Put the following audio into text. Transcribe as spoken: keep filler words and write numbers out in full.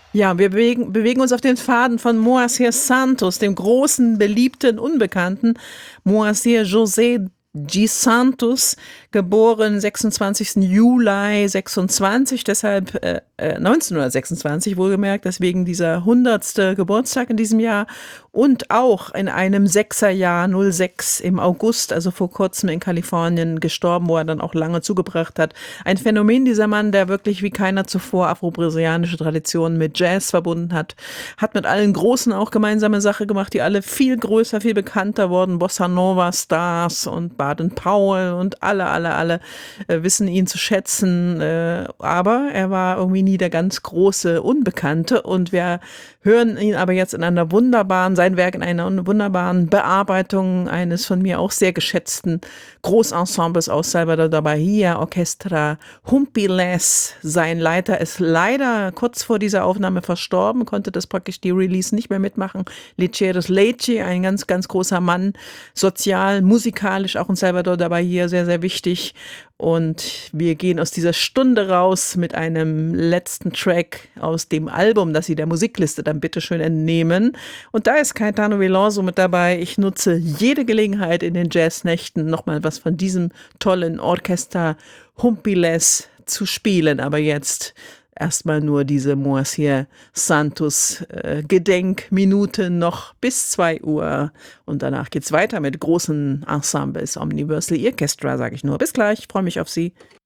Ja, wir bewegen, bewegen uns auf den Pfaden von Moacir Santos, dem großen, beliebten, unbekannten Moacir José de Santos, geboren sechsundzwanzigsten Juli sechsundzwanzig, deshalb äh, äh, neunzehnhundertsechsundzwanzig wohlgemerkt, deswegen dieser hundertste Geburtstag in diesem Jahr und auch in einem Sechserjahr null sechs im August, also vor kurzem in Kalifornien gestorben, wo er dann auch lange zugebracht hat. Ein Phänomen dieser Mann, der wirklich wie keiner zuvor afro-brasilianische Traditionen mit Jazz verbunden hat, hat mit allen Großen auch gemeinsame Sache gemacht, die alle viel größer, viel bekannter wurden, Bossa Nova Stars und Baden Powell und alle, alle, alle äh, wissen ihn zu schätzen, äh, aber er war irgendwie nie der ganz große Unbekannte und wir hören ihn aber jetzt in einer wunderbaren, sein Werk in einer wunderbaren Bearbeitung eines von mir auch sehr geschätzten Großensembles aus Salvador da Bahia, Orchestra Humpiles. Sein Leiter ist leider kurz vor dieser Aufnahme verstorben, konnte das praktisch die Release nicht mehr mitmachen. Lecheros Leche, ein ganz, ganz großer Mann, sozial, musikalisch auch in Salvador da Bahia sehr, sehr wichtig. Und wir gehen aus dieser Stunde raus mit einem letzten Track aus dem Album, das Sie der Musikliste dann bitteschön entnehmen. Und da ist Caetano Veloso mit dabei. Ich nutze jede Gelegenheit in den Jazznächten nochmal was von diesem tollen Orchester Humpiles zu spielen. Aber jetzt erstmal nur diese Moacir Santos äh, Gedenkminute noch bis zwei Uhr. Und danach geht's weiter mit großen Ensembles. Omniversal Orchestra, sage ich nur. Bis gleich, ich freue mich auf Sie.